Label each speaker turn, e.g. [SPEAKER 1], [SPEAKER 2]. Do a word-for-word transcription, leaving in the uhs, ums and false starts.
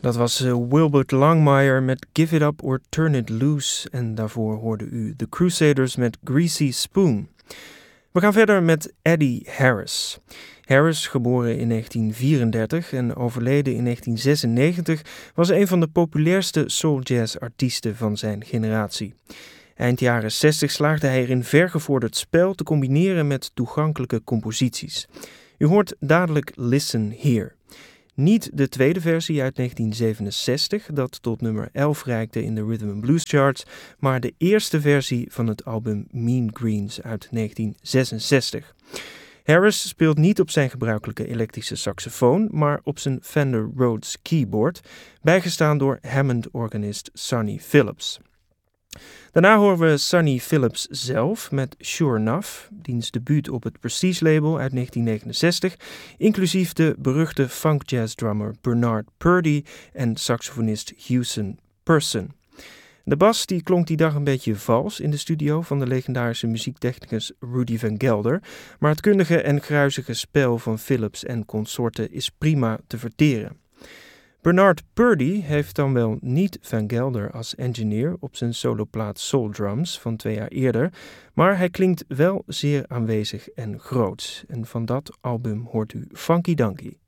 [SPEAKER 1] Dat was uh, Wilbert Longmire met Give It Up or Turn It Loose. En daarvoor hoorde u The Crusaders met Greasy Spoon. We gaan verder met Eddie Harris. Harris, geboren in negentien vierendertig en overleden in negentien zesennegentig, was een van de populairste soul-jazz-artiesten van zijn generatie. Eind jaren zestig slaagde hij erin vergevorderd spel te combineren met toegankelijke composities. U hoort dadelijk Listen Here. Niet de tweede versie uit negentien zevenenzestig, dat tot nummer elf reikte in de Rhythm and Blues charts, maar de eerste versie van het album Mean Greens uit negentien zesenzestig. Harris speelt niet op zijn gebruikelijke elektrische saxofoon, maar op zijn Fender Rhodes keyboard, bijgestaan door Hammond-organist Sonny Phillips. Daarna horen we Sonny Phillips zelf met Sure Enough, diens debuut op het Prestige-label uit negentien negenenzestig, inclusief de beruchte funk-jazz-drummer Bernard Purdie en saxofonist Houston Person. De bas die klonk die dag een beetje vals in de studio van de legendarische muziektechnicus Rudy Van Gelder, maar het kundige en gruizige spel van Phillips en consorten is prima te verteren. Bernard Purdie heeft dan wel niet Van Gelder als engineer op zijn soloplaat Soul Drums van twee jaar eerder, maar hij klinkt wel zeer aanwezig en groots. En van dat album hoort u Funky Donkey.